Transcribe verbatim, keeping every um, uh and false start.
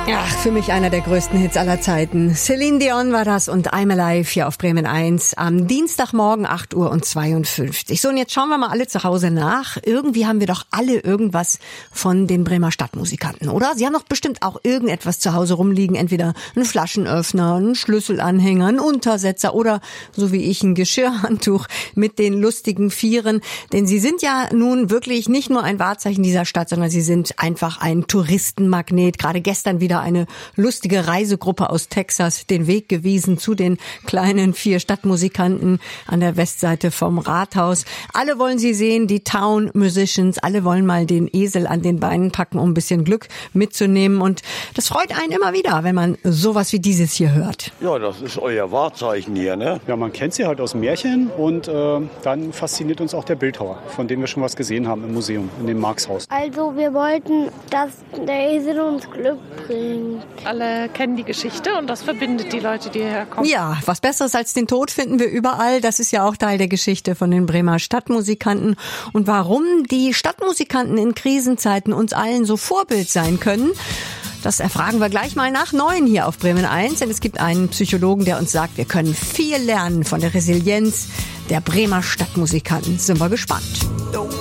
Ach, für mich einer der größten Hits aller Zeiten. Celine Dion war das und I'm Alive hier auf Bremen eins am Dienstagmorgen acht Uhr zweiundfünfzig. So, und jetzt schauen wir mal alle zu Hause nach. Irgendwie haben wir doch alle irgendwas von den Bremer Stadtmusikanten, oder? Sie haben doch bestimmt auch irgendetwas zu Hause rumliegen. Entweder einen Flaschenöffner, einen Schlüsselanhänger, einen Untersetzer oder, so wie ich, ein Geschirrhandtuch mit den lustigen Vieren. Denn sie sind ja nun wirklich nicht nur ein Wahrzeichen dieser Stadt, sondern sie sind einfach ein Touristenmagnet. Gerade gestern wieder eine lustige Reisegruppe aus Texas den Weg gewiesen zu den kleinen vier Stadtmusikanten an der Westseite vom Rathaus. Alle wollen sie sehen, die Town Musicians, alle wollen mal den Esel an den Beinen packen, um ein bisschen Glück mitzunehmen. Und das freut einen immer wieder, wenn man sowas wie dieses hier hört. Ja, das ist euer Wahrzeichen hier, ne? Ja, man kennt sie halt aus Märchen und äh, dann fasziniert uns auch der Bildhauer, von dem wir schon was gesehen haben im Museum, in dem Marxhaus. Also wir wollten, dass der Esel uns Glück bringt. Alle kennen die Geschichte und das verbindet die Leute, die hierher kommen. Ja, was Besseres als den Tod finden wir überall. Das ist ja auch Teil der Geschichte von den Bremer Stadtmusikanten. Und warum die Stadtmusikanten in Krisenzeiten uns allen so Vorbild sein können, das erfragen wir gleich mal nach neun hier auf Bremen eins. Denn es gibt einen Psychologen, der uns sagt, wir können viel lernen von der Resilienz der Bremer Stadtmusikanten. Sind wir gespannt.